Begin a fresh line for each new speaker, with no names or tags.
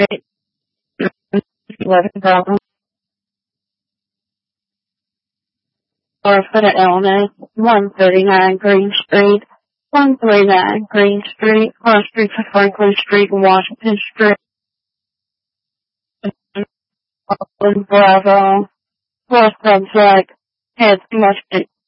Street, 11,000. Or for the illness, 139 Green Street, 139 Green Street, cross streets of Franklin Street and Washington Street, Bravo, 4 subject, head too much